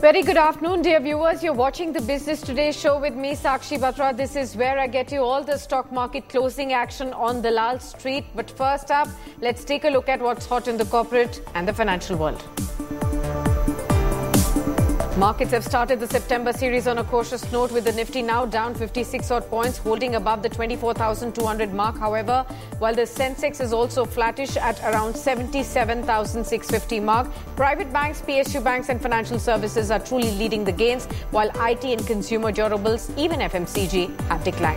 Very good afternoon, dear viewers. You're watching the Business Today show with me, Sakshi Batra. This is where I get you all the stock market closing action on Dalal Street. But first up, let's take a look at what's hot in the corporate and the financial world. Markets have started the September series on a cautious note, with the Nifty now down 56 odd points, holding above the 24,200 mark. However, while the Sensex is also flattish at around 77,650 mark, private banks, PSU banks and financial services are truly leading the gains, while IT and consumer durables, even FMCG, have declined.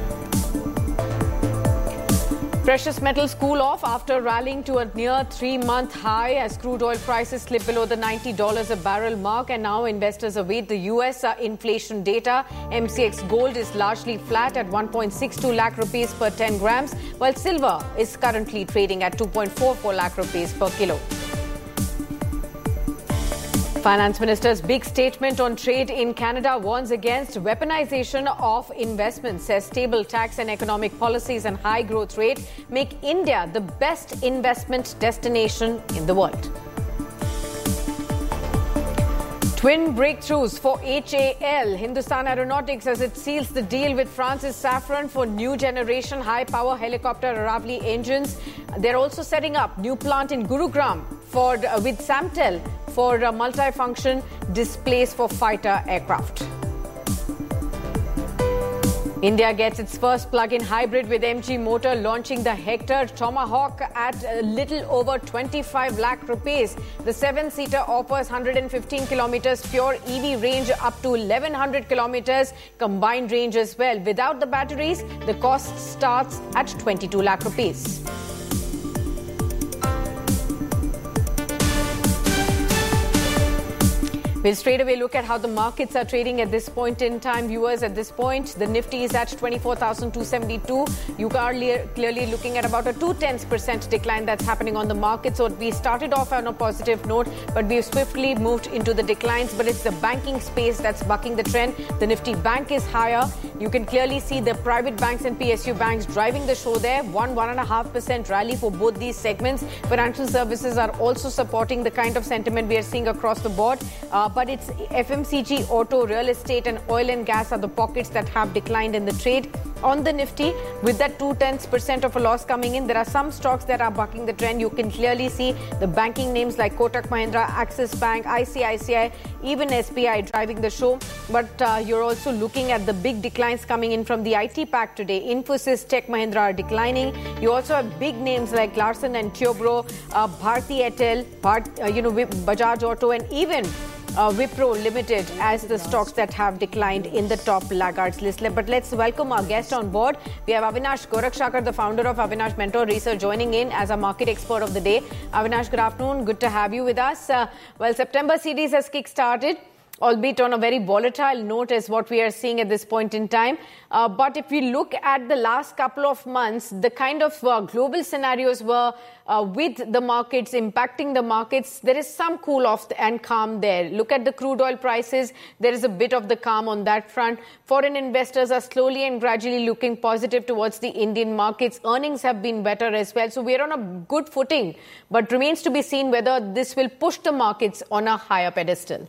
Precious metals cool off after rallying to a near 3-month high as crude oil prices slip below the $90 a barrel mark, and now investors await the US inflation data. MCX gold is largely flat at 1.62 lakh rupees per 10 grams, while silver is currently trading at 2.44 lakh rupees per kilo. Finance Minister's big statement on trade in Canada warns against weaponization of investments, says stable tax and economic policies and high growth rate make India the best investment destination in the world. Twin breakthroughs for HAL, Hindustan Aeronautics, as it seals the deal with France's Safran for new generation high-power helicopter Aravali engines. They're also setting up new plant in Gurugram with Samtel for multifunction displays for fighter aircraft. India gets its first plug-in hybrid with MG Motor launching the Hector Tomahawk at a little over 25 lakh rupees. The 7-seater offers 115 kilometers pure EV range up to 1100 kilometers combined range as well. Without the batteries, the cost starts at 22 lakh rupees. We'll straight away look at how the markets are trading at this point in time. Viewers, at this point, the Nifty is at 24,272. You are clearly looking at about a 0.2% decline that's happening on the market. So we started off on a positive note, but we've swiftly moved into the declines. But it's the banking space that's bucking the trend. The Nifty Bank is higher. You can clearly see the private banks and PSU banks driving the show there. 1.5% rally for both these segments. Financial services are also supporting the kind of sentiment we are seeing across the board. But it's FMCG, auto, real estate and oil and gas are the pockets that have declined in the trade. On the Nifty, with that 0.2% of a loss coming in, there are some stocks that are bucking the trend. You can clearly see the banking names like Kotak Mahindra, Axis Bank, ICICI, even SBI driving the show. But you're also looking at the big declines coming in from the IT pack today. Infosys, Tech Mahindra are declining. You also have big names like Larsen and Toubro, Bharti Airtel, Bajaj Auto and even Wipro Limited as the stocks that have declined in the top laggards list. But let's welcome our guest on board. We have Avinash Gorakshakar, the founder of Avinash Mentor Research, joining in as our market expert of the day. Avinash, good afternoon. Good to have you with us. Well, September series has kick-started, albeit on a very volatile note is what we are seeing at this point in time. But if we look at the last couple of months, the kind of global scenarios were with the markets, impacting the markets. There is some cool off and calm there. Look at the crude oil prices. There is a bit of the calm on that front. Foreign investors are slowly and gradually looking positive towards the Indian markets. Earnings have been better as well. So we're on a good footing, but remains to be seen whether this will push the markets on a higher pedestal.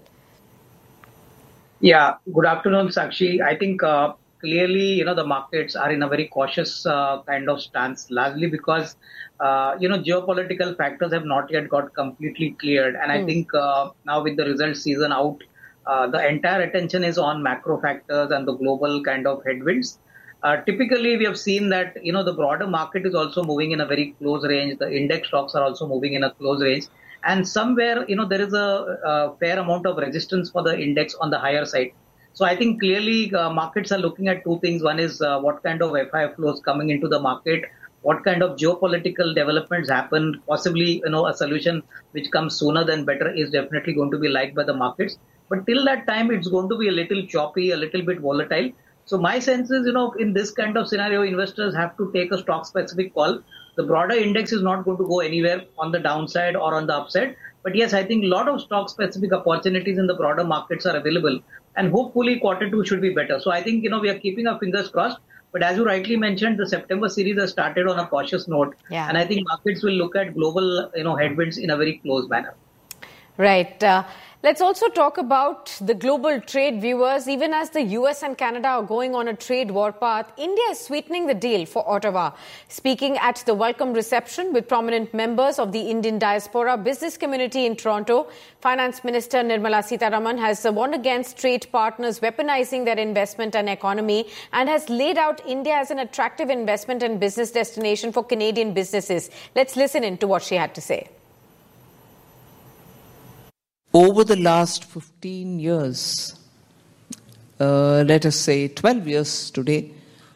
Yeah, good afternoon, Sakshi. I think clearly, the markets are in a very cautious kind of stance, largely because, geopolitical factors have not yet got completely cleared. And I think now with the result season out, the entire attention is on macro factors and the global kind of headwinds. Typically, we have seen that, the broader market is also moving in a very close range. The index stocks are also moving in a close range. And somewhere, there is a fair amount of resistance for the index on the higher side. So I think clearly markets are looking at two things. One is what kind of FI flows coming into the market, what kind of geopolitical developments happen, possibly, a solution which comes sooner than better is definitely going to be liked by the markets. But till that time, it's going to be a little choppy, a little bit volatile. So my sense is, in this kind of scenario, investors have to take a stock-specific call. The broader index is not going to go anywhere on the downside or on the upside. But yes, I think a lot of stock-specific opportunities in the broader markets are available. And hopefully Q2 should be better. So I think, we are keeping our fingers crossed. But as you rightly mentioned, the September series has started on a cautious note. Yeah. And I think markets will look at global, headwinds in a very close manner. Right. Let's also talk about the global trade, viewers. Even as the US and Canada are going on a trade warpath, India is sweetening the deal for Ottawa. Speaking at the welcome reception with prominent members of the Indian diaspora business community in Toronto, Finance Minister Nirmala Sitharaman has warned against trade partners weaponizing their investment and economy and has laid out India as an attractive investment and business destination for Canadian businesses. Let's listen in to what she had to say. Over the last 15 years, let us say 12 years today,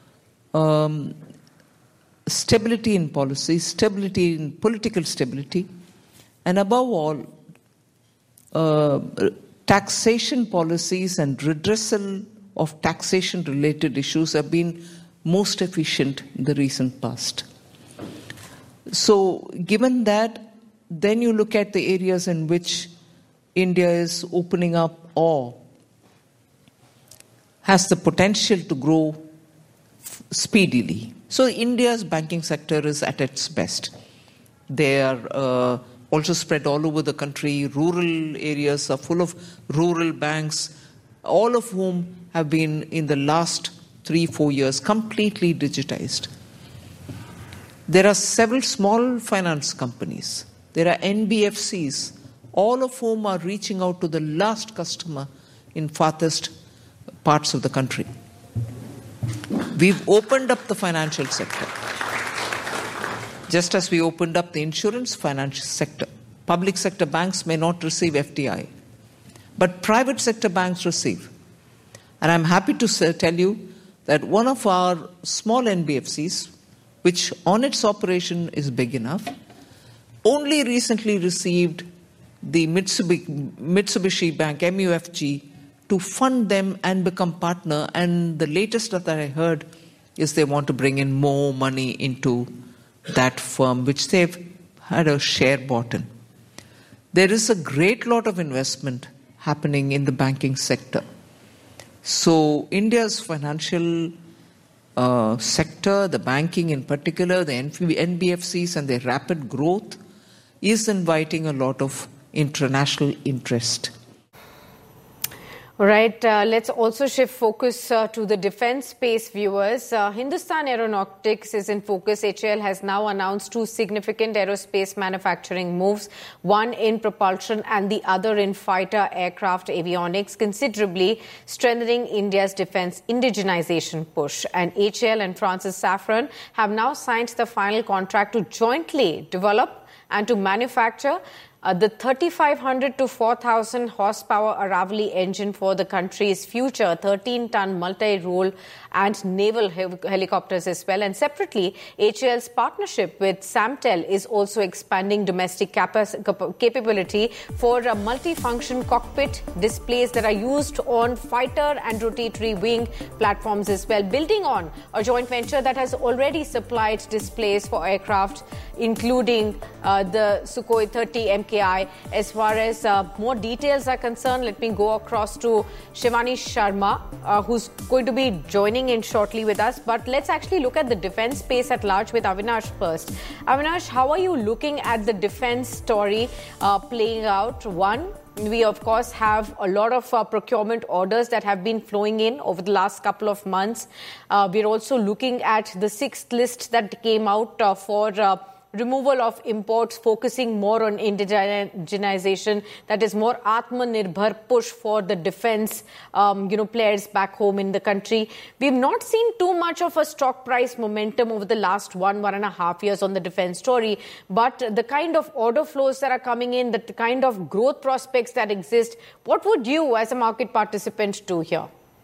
stability in policy, stability in political stability, and above all, taxation policies and redressal of taxation-related issues have been most efficient in the recent past. So, given that, then you look at the areas in which India is opening up or has the potential to grow speedily. So India's banking sector is at its best. They are also spread all over the country. Rural areas are full of rural banks, all of whom have been in the last 3-4 years completely digitized. There are several small finance companies. There are NBFCs, all of whom are reaching out to the last customer in farthest parts of the country. We've opened up the financial sector, just as we opened up the insurance financial sector. Public sector banks may not receive FDI, but private sector banks receive. And I'm happy to tell you that one of our small NBFCs, which on its operation is big enough, only recently received the Mitsubishi Bank, MUFG, to fund them and become partner. And the latest that I heard is they want to bring in more money into that firm, which they've had a share bought in. There is a great lot of investment happening in the banking sector. So India's financial sector, the banking in particular, the NBFCs and their rapid growth is inviting a lot of international interest. All right, let's also shift focus to the defense space, viewers. Hindustan Aeronautics is in focus. HAL has now announced 2 significant aerospace manufacturing moves, one in propulsion and the other in fighter aircraft avionics, considerably strengthening India's defense indigenization push. And HAL and Francis Safran have now signed the final contract to jointly develop and to manufacture the 3,500 to 4,000 horsepower Aravali engine for the country's future 13-ton multi-role and naval helicopters as well. And separately, HAL's partnership with Samtel is also expanding domestic capability for multi-function cockpit displays that are used on fighter and rotatory wing platforms as well, building on a joint venture that has already supplied displays for aircraft, including the Sukhoi 30 MKI. As far as more details are concerned, let me go across to Shivani Sharma, who's going to be joining in shortly with us. But let's actually look at the defense space at large with Avinash first. Avinash, how are you looking at the defense story playing out? One, we, of course, have a lot of procurement orders that have been flowing in over the last couple of months. We're also looking at the 6th list that came out for removal of imports, focusing more on indigenization, that is more Atmanirbhar push for the defense, players back home in the country. We've not seen too much of a stock price momentum over the last 1.5 years on the defense story, but the kind of order flows that are coming in, the kind of growth prospects that exist, what would you as a market participant do here?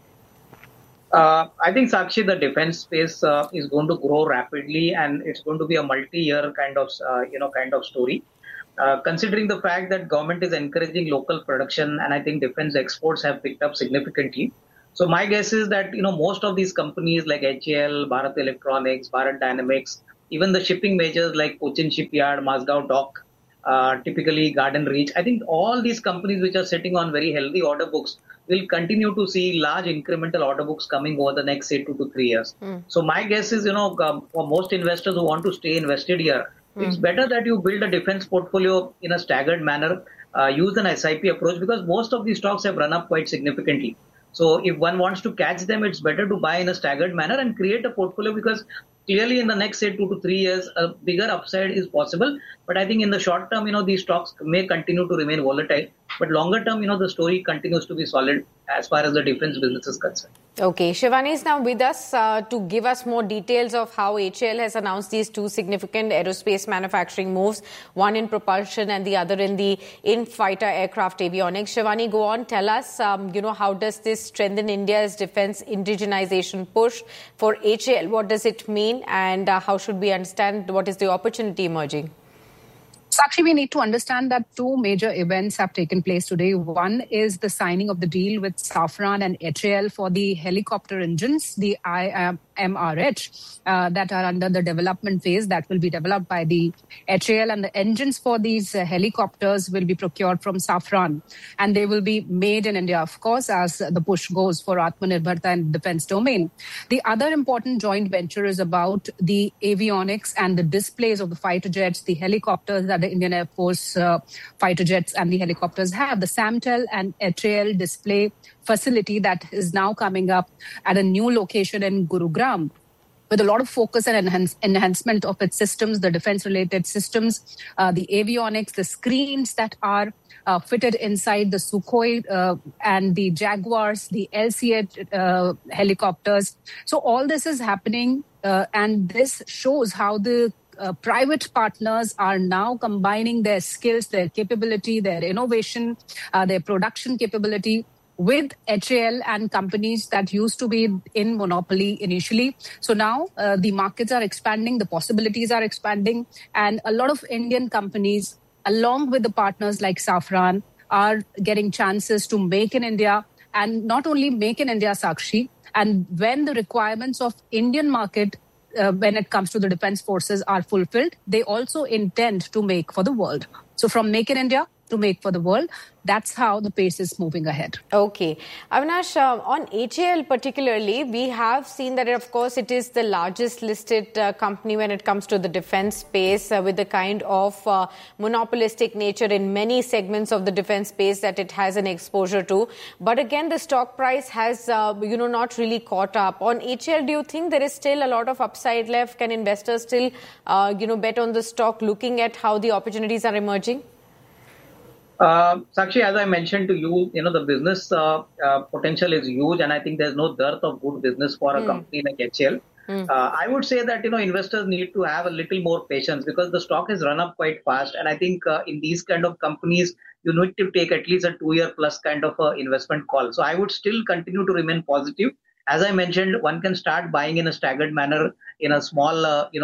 I think, Sakshi, the defense space is going to grow rapidly, and it's going to be a multi-year kind of story. Considering the fact that government is encouraging local production, and I think defense exports have picked up significantly. So my guess is that most of these companies like HAL, Bharat Electronics, Bharat Dynamics, even the shipping majors like Cochin Shipyard, Mazgaon Dock, typically Garden Reach, I think all these companies which are sitting on very healthy order books will continue to see large incremental order books coming over the next, say, 2 to 3 years. So my guess is, for most investors who want to stay invested here, it's better that you build a defense portfolio in a staggered manner. use an SIP approach because most of these stocks have run up quite significantly. So if one wants to catch them, it's better to buy in a staggered manner and create a portfolio because clearly in the next, say, 2 to 3 years, a bigger upside is possible. But I think in the short term, these stocks may continue to remain volatile. But longer term, the story continues to be solid as far as the defense business is concerned. Okay, Shivani is now with us to give us more details of how HAL has announced these two significant aerospace manufacturing moves, one in propulsion and the other in fighter aircraft avionics. Shivani, go on, tell us, how does this strengthen India's defense indigenization push for HAL? What does it mean and how should we understand what is the opportunity emerging? Sakshi, we need to understand that two major events have taken place today. One is the signing of the deal with Safran and HAL for the helicopter engines, the IMRH, that are under the development phase that will be developed by the HAL. And the engines for these helicopters will be procured from Safran. And they will be made in India, of course, as the push goes for Atmanirbharta in the defense domain. The other important joint venture is about the avionics and the displays of the fighter jets, the helicopters that the Indian Air Force fighter jets and the helicopters have. The SAMTEL and HAL display facility that is now coming up at a new location in Gurugram with a lot of focus and enhancement of its systems, the defense-related systems, the avionics, the screens that are fitted inside the Sukhoi and the Jaguars, the LCA helicopters. So all this is happening and this shows how the private partners are now combining their skills, their capability, their innovation, their production capability with HAL and companies that used to be in monopoly initially. So now the markets are expanding, the possibilities are expanding, and a lot of Indian companies, along with the partners like Safran, are getting chances to make in India, and not only make in India, Sakshi, and when the requirements of Indian market when it comes to the defense forces are fulfilled, they also intend to make for the world. So from make in India to make for the world, that's how the pace is moving ahead. Okay. Avinash, on HAL particularly, we have seen that, of course, it is the largest listed company when it comes to the defense space with the kind of monopolistic nature in many segments of the defense space that it has an exposure to. But again, the stock price has, not really caught up. On HAL, do you think there is still a lot of upside left? Can investors still, bet on the stock looking at how the opportunities are emerging? Sakshi, as I mentioned to you, the business potential is huge, and I think there's no dearth of good business for a company like HAL. I would say that, investors need to have a little more patience because the stock has run up quite fast. And I think in these kind of companies, you need to take at least a 2-year plus kind of investment call. So I would still continue to remain positive. As I mentioned, one can start buying in a staggered manner in a small,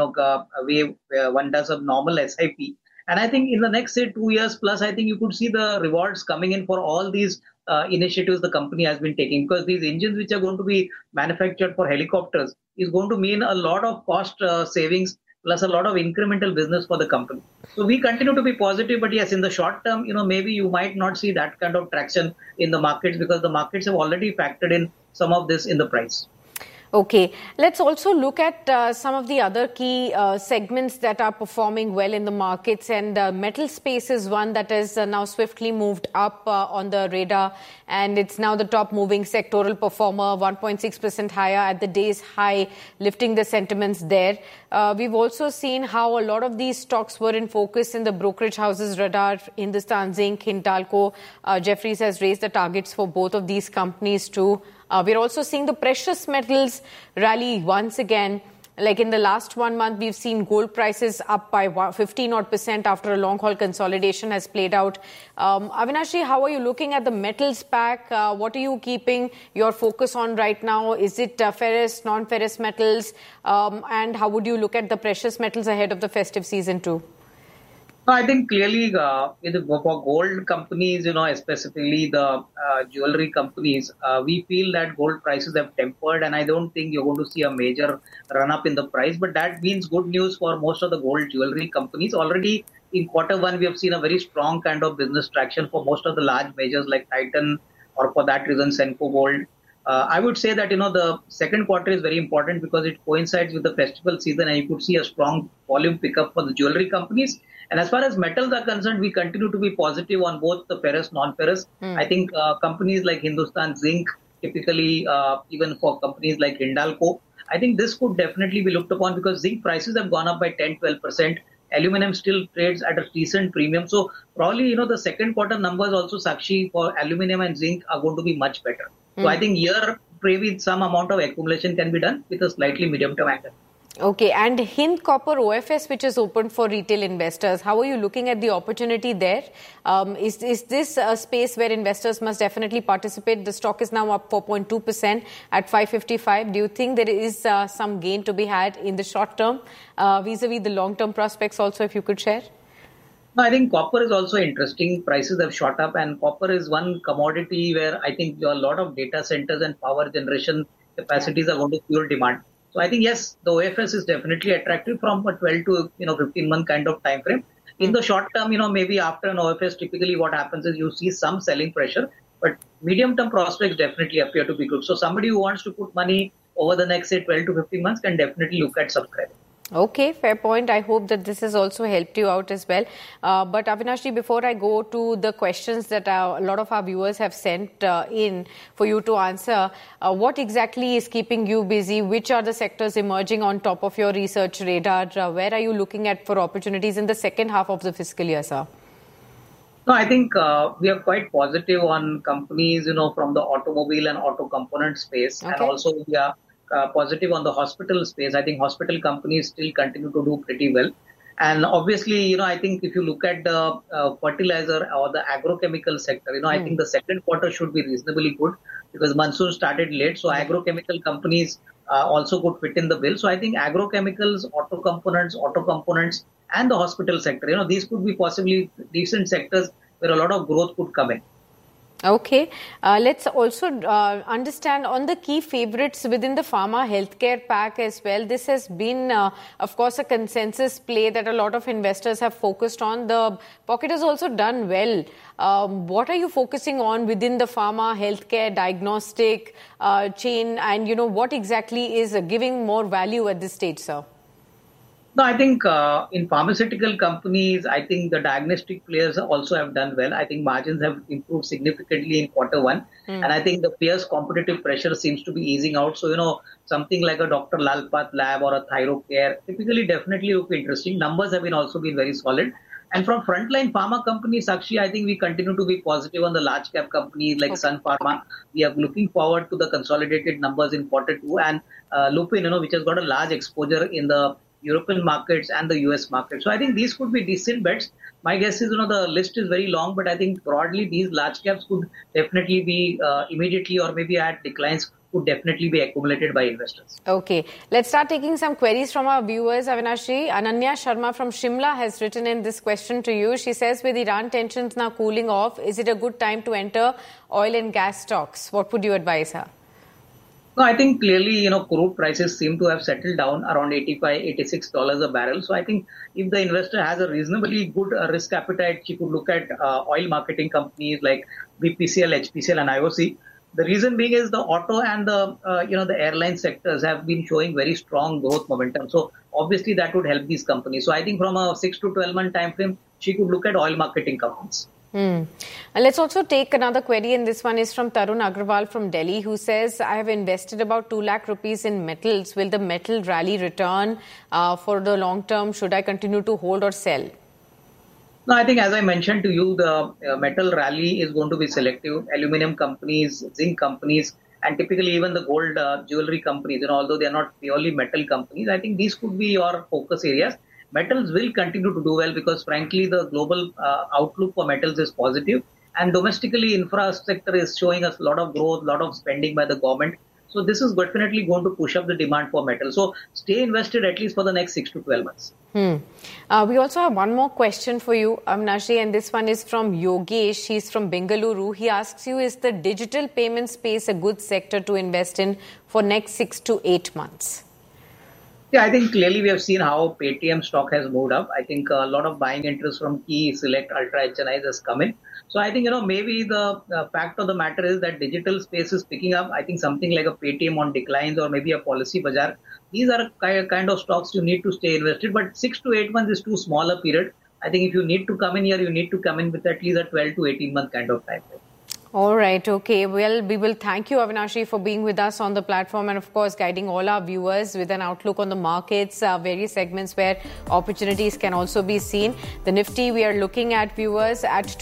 way where one does a normal SIP. And I think in the next, say, 2 years plus, I think you could see the rewards coming in for all these initiatives the company has been taking, because these engines which are going to be manufactured for helicopters is going to mean a lot of cost savings plus a lot of incremental business for the company. So we continue to be positive, but yes, in the short term, maybe you might not see that kind of traction in the markets because the markets have already factored in some of this in the price. Okay, let's also look at some of the other key segments that are performing well in the markets, and metal space is one that has now swiftly moved up on the radar, and it's now the top moving sectoral performer, 1.6% higher at the day's high, lifting the sentiments there. We've also seen how a lot of these stocks were in focus in the brokerage houses radar. Hindustan Zinc, Hindalco, Jefferies has raised the targets for both of these companies too. We're also seeing the precious metals rally once again. Like in the last 1 month, we've seen gold prices up by 15% after a long haul consolidation has played out. Avinash, how are you looking at the metals pack? What are you keeping your focus on right now? Is it ferrous, non-ferrous metals? And how would you look at the precious metals ahead of the festive season too? I think clearly for gold companies, specifically the jewelry companies, we feel that gold prices have tempered, and I don't think you're going to see a major run up in the price. But that means good news for most of the gold jewelry companies. Already in Q1, we have seen a very strong kind of business traction for most of the large majors like Titan, or for that reason, Senco Gold. I would say that, the second quarter is very important because it coincides with the festival season and you could see a strong volume pickup for the jewelry companies. And as far as metals are concerned, we continue to be positive on both the ferrous, non-ferrous. I think companies like Hindustan Zinc, typically even for companies like Hindalco, I think this could definitely be looked upon because zinc prices have gone up by 10-12%. Aluminum still trades at a decent premium. So probably, the second quarter numbers also, Sakshi, for aluminum and zinc are going to be much better. So I think here, maybe some amount of accumulation can be done with a slightly medium-term angle. Okay, and Hind Copper OFS, which is open for retail investors, how are you looking at the opportunity there? Is this a space where investors must definitely participate? The stock is now up 4.2% at 555. Do you think there is some gain to be had in the short term vis-a-vis the long-term prospects also, if you could share? No, I think copper is also interesting. Prices have shot up and copper is one commodity where I think a lot of data centers and power generation capacities are going to fuel demand. So I think, yes, the OFS is definitely attractive from a 12 to 15-month kind of time frame. In the short term, maybe after an OFS, typically what happens is you see some selling pressure, but medium-term prospects definitely appear to be good. So somebody who wants to put money over the next, say, 12 to 15 months can definitely look at subscribing. Okay, fair point. I hope that this has also helped you out as well. But Avinash, before I go to the questions that a lot of our viewers have sent in for you to answer, what exactly is keeping you busy? Which are the sectors emerging on top of your research radar? Where are you looking at for opportunities in the second half of the fiscal year, sir? No, I think we are quite positive on companies, from the automobile and auto component space. Okay. And also we are positive on the hospital space. I think hospital companies still continue to do pretty well. And obviously, I think if you look at the fertilizer or the agrochemical sector, I think the second quarter should be reasonably good because monsoon started late. So agrochemical companies also could fit in the bill. So I think agrochemicals, auto components and the hospital sector, these could be possibly decent sectors where a lot of growth could come in. Okay. Let's also understand on the key favorites within the pharma healthcare pack as well. This has been, of course, a consensus play that a lot of investors have focused on. The pocket has also done well. What are you focusing on within the pharma healthcare diagnostic chain and, what exactly is giving more value at this stage, sir? No, I think in pharmaceutical companies, I think the diagnostic players also have done well. I think margins have improved significantly in quarter one. And I think the fierce competitive pressure seems to be easing out. So, something like a Dr. Lalpath lab or a Thyrocare typically definitely look interesting. Numbers have also been very solid. And from frontline pharma companies, Sakshi, I think we continue to be positive on the large cap companies like Sun Pharma. We are looking forward to the consolidated numbers in quarter two and Lupin, which has got a large exposure in the European markets and the US market. So I think these could be decent bets. My guess is, the list is very long, but I think broadly these large caps could definitely be immediately or maybe at declines could definitely be accumulated by investors. Okay. Let's start taking some queries from our viewers. Avinash, Ananya Sharma from Shimla has written in this question to you. She says, with Iran tensions now cooling off, is it a good time to enter oil and gas stocks? What would you advise her? No, I think clearly, crude prices seem to have settled down around $85, $86 a barrel. So I think if the investor has a reasonably good risk appetite, she could look at oil marketing companies like BPCL, HPCL and IOC. The reason being is the auto and the airline sectors have been showing very strong growth momentum. So obviously that would help these companies. So I think from a 6 to 12 month time frame, she could look at oil marketing companies. And let's also take another query, and this one is from Tarun Agrawal from Delhi, who says, I have invested about 2 lakh rupees in metals. Will the metal rally return for the long term? Should I continue to hold or sell? No, I think as I mentioned to you, the metal rally is going to be selective. Aluminum companies, zinc companies, and typically even the gold jewelry companies, although they are not purely metal companies, I think these could be your focus areas. Metals will continue to do well because, frankly, the global outlook for metals is positive. And domestically, infrastructure is showing us a lot of growth, a lot of spending by the government. So this is definitely going to push up the demand for metal. So stay invested at least for the next 6 to 12 months. We also have one more question for you, Avinash, and this one is from Yogesh. He's from Bengaluru. He asks you, is the digital payment space a good sector to invest in for next 6 to 8 months? Yeah, I think clearly we have seen how Paytm stock has moved up. I think a lot of buying interest from key select ultra HNIs has come in. So I think, maybe the fact of the matter is that digital space is picking up. I think something like a Paytm on declines or maybe a Policy Bazaar. These are kind of stocks you need to stay invested, but 6 to 8 months is too small a period. I think if you need to come in here, you need to come in with at least a 12 to 18 month kind of time. All right. Okay. Well, we will thank you, Avinashi, for being with us on the platform and, of course, guiding all our viewers with an outlook on the markets, various segments where opportunities can also be seen. The Nifty, we are looking at, viewers, at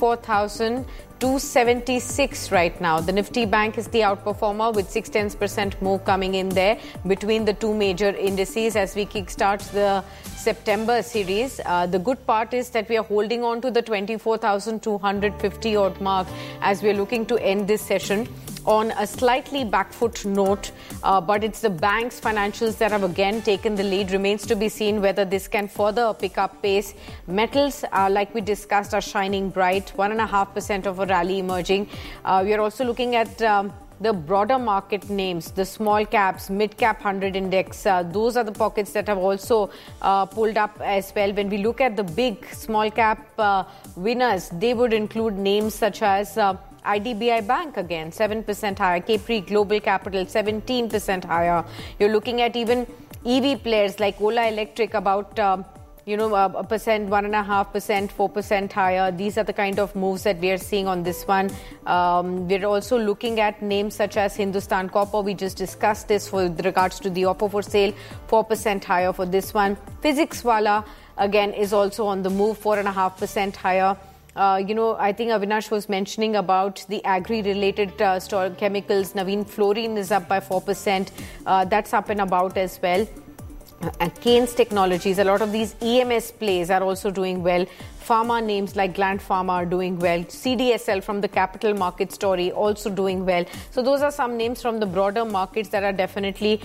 24,276 right now. The Nifty Bank is the outperformer with 6/10% move coming in there between the two major indices as we kickstart the September series. The good part is that we are holding on to the 24,250 odd mark as we are looking to end this session on a slightly back foot note, but it's the bank's financials that have again taken the lead. Remains to be seen whether this can further pick up pace. Metals, like we discussed, are shining bright, 1.5% of a rally emerging. We are also looking at the broader market names, the small caps, mid cap 100 index. Those are the pockets that have also pulled up as well. When we look at the big small cap winners, they would include names such as IDBI Bank again, 7% higher. Capri Global Capital, 17% higher. You're looking at even EV players like Ola Electric, about a percent, 1.5%, 4% higher. These are the kind of moves that we are seeing on this one. We're also looking at names such as Hindustan Copper. We just discussed this with regards to the offer for sale, 4% higher for this one. Physicswala again is also on the move, 4.5% higher. I think Avinash was mentioning about the agri-related chemicals. Naveen Fluorine is up by 4%. That's up and about as well. And Keynes Technologies, a lot of these EMS plays are also doing well. Pharma names like Gland Pharma are doing well. CDSL from the capital market story also doing well. So those are some names from the broader markets that are definitely,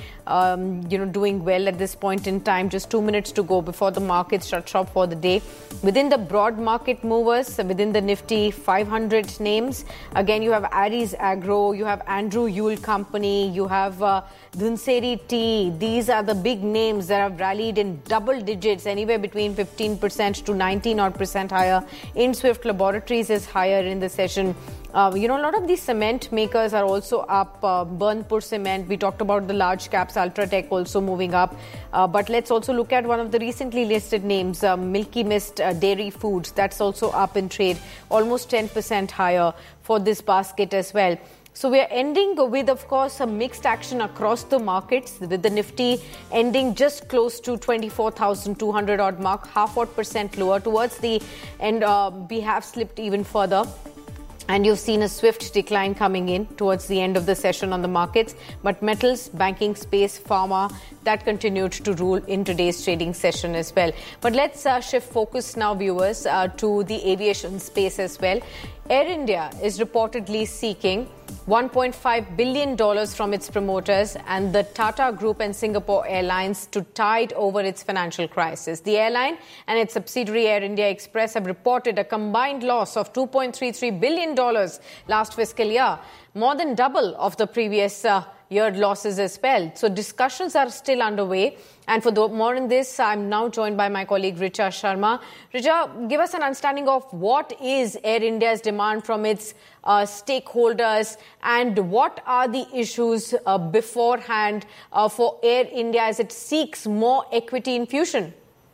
doing well at this point in time. Just 2 minutes to go before the markets shut shop for the day. Within the broad market movers, within the Nifty 500 names, again, you have Aries Agro, you have Andrew Yule Company, you have Dhunseri Tea. These are the big names that have rallied in double digits, anywhere between 15% to 19% higher. InSwift Laboratories is higher in the session. A lot of these cement makers are also up. Burnpur Cement, we talked about the large caps, Ultratech also moving up. But let's also look at one of the recently listed names, Milky Mist Dairy Foods. That's also up in trade, almost 10% higher for this basket as well. So we are ending with, of course, a mixed action across the markets, with the Nifty ending just close to 24,200 odd mark, 0.5% lower. Towards the end, we have slipped even further. And you've seen a swift decline coming in towards the end of the session on the markets. But metals, banking space, pharma, that continued to rule in today's trading session as well. But let's shift focus now, viewers, to the aviation space as well. Air India is reportedly seeking $1.5 billion from its promoters and the Tata Group and Singapore Airlines to tide over its financial crisis. The airline and its subsidiary Air India Express have reported a combined loss of $2.33 billion last fiscal year, more than double of the previous year losses as well. So discussions are still underway. And for more on this, I'm now joined by my colleague Richa Sharma. Richa, give us an understanding of what is Air India's demand from its stakeholders and what are the issues beforehand for Air India as it seeks more equity infusion?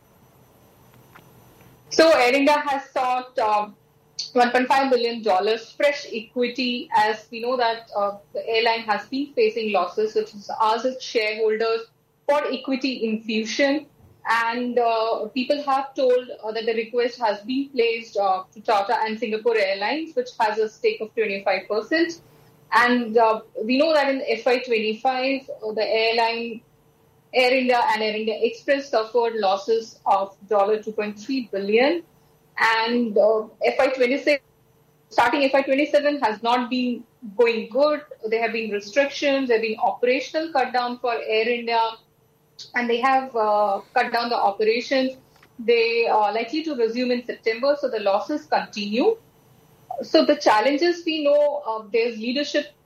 So Air India has sought $1.5 billion fresh equity, as we know that the airline has been facing losses, which is asked its shareholders for equity infusion. And people have told that the request has been placed to Tata and Singapore Airlines, which has a stake of 25%. And we know that in FY25, the airline, Air India and Air India Express suffered losses of $2.3 billion. And FY26, starting FY27 has not been going good. There have been restrictions, there have been operational cut down for Air India, and they have cut down the operations. They are likely to resume in September, so the losses continue. So the challenges we know, there's leadership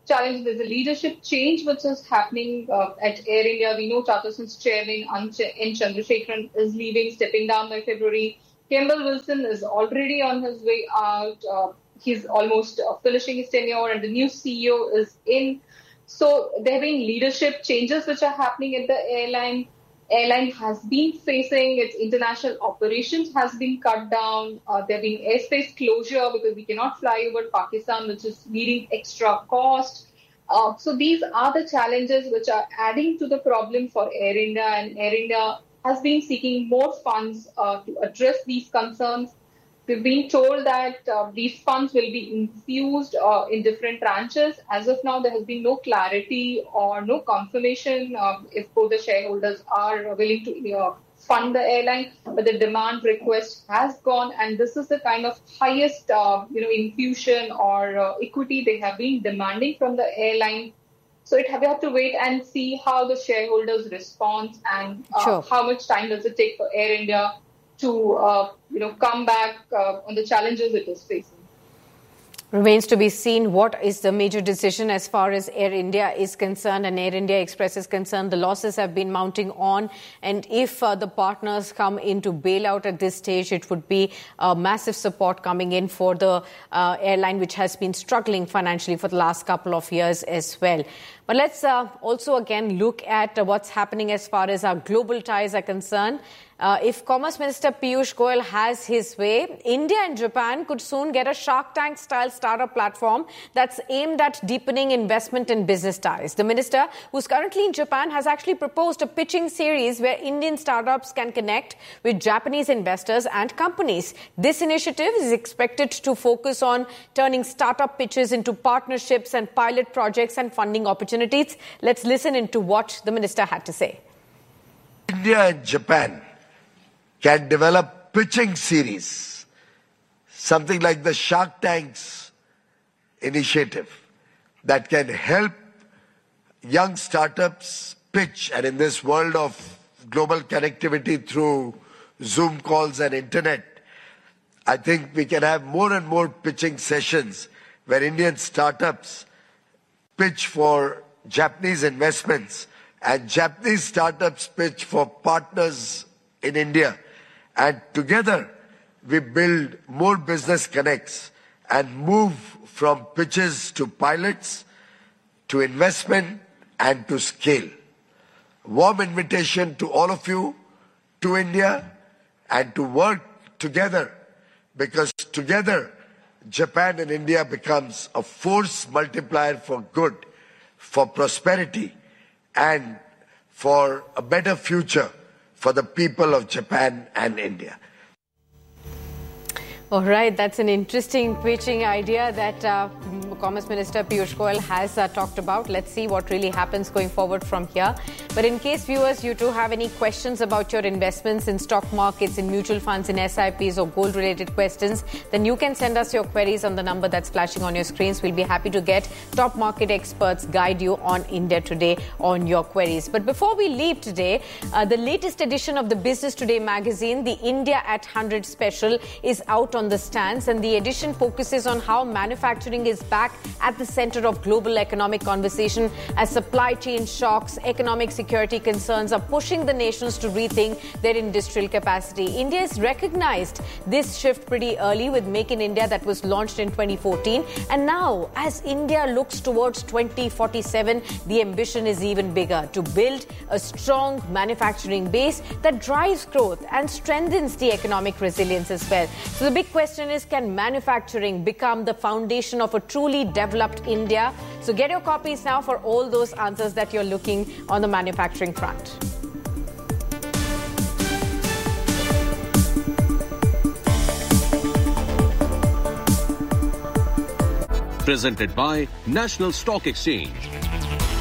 challenges. There's a leadership change which is happening at Air India. We know Tata Sons chairman N. Chandrasekaran is leaving, stepping down by February. Campbell Wilson is already on his way out. He's almost finishing his tenure, and the new CEO is in. So there have been leadership changes which are happening at the airline. Airline has been facing its international operations has been cut down. There have been airspace closure because we cannot fly over Pakistan, which is needing extra cost. So these are the challenges which are adding to the problem for Air India, and Air India has been seeking more funds to address these concerns. We've been told that these funds will be infused in different tranches. As of now, there has been no clarity or no confirmation if both the shareholders are willing to fund the airline. But the demand request has gone, and this is the kind of highest infusion or equity they have been demanding from the airline. So we have to wait and see how the shareholders respond, and how much time does it take for Air India to come back on the challenges it is facing. Remains to be seen what is the major decision as far as Air India is concerned and Air India Express is concerned. The losses have been mounting on, and if the partners come in to bail out at this stage, it would be massive support coming in for the airline, which has been struggling financially for the last couple of years as well. But let's also again look at what's happening as far as our global ties are concerned. If Commerce Minister Piyush Goyal has his way, India and Japan could soon get a Shark Tank-style startup platform that's aimed at deepening investment and business ties. The minister, who's currently in Japan, has actually proposed a pitching series where Indian startups can connect with Japanese investors and companies. This initiative is expected to focus on turning startup pitches into partnerships and pilot projects and funding opportunities. Let's listen into what the minister had to say. India and Japan can develop pitching series, something like the Shark Tanks initiative that can help young startups pitch. And in this world of global connectivity through Zoom calls and internet, I think we can have more and more pitching sessions where Indian startups pitch for Japanese investments and Japanese startups pitch for partners in India. And together, we build more business connects and move from pitches to pilots, to investment, and to scale. Warm invitation to all of you to India and to work together, because together, Japan and India becomes a force multiplier for good, for prosperity, and for a better future for the people of Japan and India. All right, that's an interesting pitching idea that Commerce Minister Piyush Goyal has talked about. Let's see what really happens going forward from here. But in case viewers, you too have any questions about your investments in stock markets, in mutual funds, in SIPs or gold-related questions, then you can send us your queries on the number that's flashing on your screens. We'll be happy to get top market experts guide you on India Today on your queries. But before we leave today, the latest edition of the Business Today magazine, the India at 100 special, is out on the stands, and the edition focuses on how manufacturing is back at the center of global economic conversation as supply chain shocks, economic security concerns are pushing the nations to rethink their industrial capacity. India has recognized this shift pretty early with Make in India that was launched in 2014, and now as India looks towards 2047, the ambition is even bigger: to build a strong manufacturing base that drives growth and strengthens the economic resilience as well. So the big question is, can manufacturing become the foundation of a truly developed India? So get your copies now for all those answers that you're looking on the manufacturing front. Presented by National Stock Exchange.